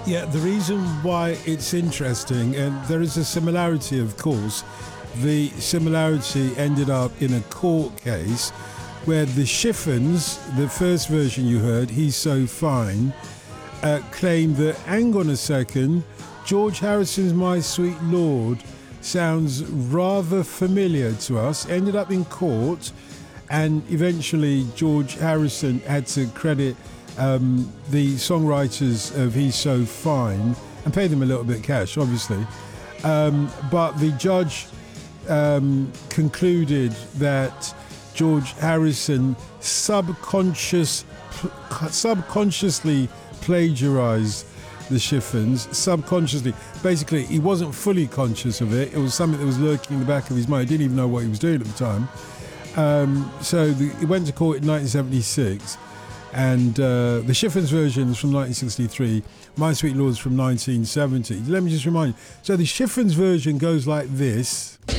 Yeah, the reason why it's interesting, and there is a similarity, of course. The similarity ended up in a court case where the Chiffons, the first version you heard, He's So Fine, claimed that, hang on a second, George Harrison's My Sweet Lord sounds rather familiar to us. Ended up in court, and eventually George Harrison had to credit the songwriters of He's So Fine and pay them a little bit cash, obviously. But the judge concluded that George Harrison subconsciously plagiarized the Chiffons, subconsciously. Basically, he wasn't fully conscious of it. It was something that was lurking in the back of his mind. He didn't even know what he was doing at the time. He went to court in 1976. And the Chiffons version is from 1963, My Sweet Lord's from 1970. Let me just remind you. So the Chiffons version goes like this.